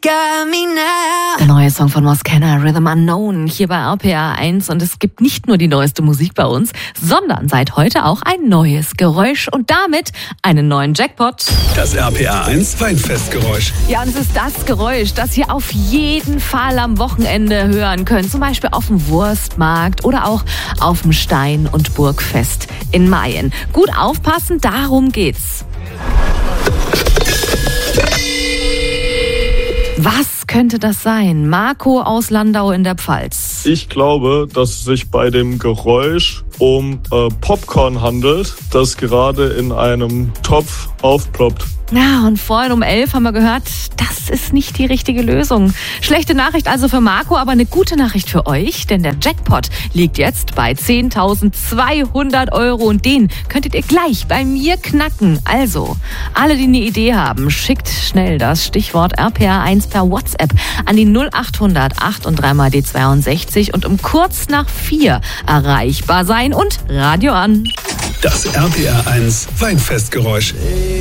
got me now. Der neue Song von Moskenna, Rhythm Unknown, hier bei RPA 1. Und es gibt nicht nur die neueste Musik bei uns, sondern seit heute auch ein neues Geräusch und damit einen neuen Jackpot. Das RPA 1 Weinfestgeräusch. Ja, und es ist das Geräusch, das ihr auf jeden Fall am Wochenende hören könnt. Zum Beispiel auf dem Wurstmarkt oder auch auf dem Stein- und Burgfest in Mayen. Gut aufpassen, darum geht's. Was könnte das sein? Marco aus Landau in der Pfalz. Ich glaube, dass es sich bei dem Geräusch um Popcorn handelt, das gerade in einem Topf aufploppt. Ja, und vorhin um 11 haben wir gehört, das ist nicht die richtige Lösung. Schlechte Nachricht also für Marco, aber eine gute Nachricht für euch, denn der Jackpot liegt jetzt bei 10.200 € und den könntet ihr gleich bei mir knacken. Also, alle, die eine Idee haben, schickt schnell das Stichwort RPA1 per WhatsApp an die 0800 8 und 3 mal D62 und um kurz nach 4 erreichbar sein und Radio an. Das RPA 1 Weinfestgeräusch.